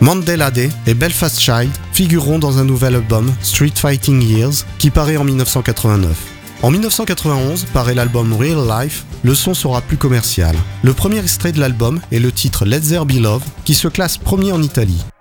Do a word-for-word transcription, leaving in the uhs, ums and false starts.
Mandela Day et Belfast Child figureront dans un nouvel album, Street Fighting Years, qui paraît en dix-neuf cent quatre-vingt-neuf. En dix-neuf cent quatre-vingt-onze paraît l'album Real Life, le son sera plus commercial. Le premier extrait de l'album est le titre Let There Be Love, qui se classe premier en Italie.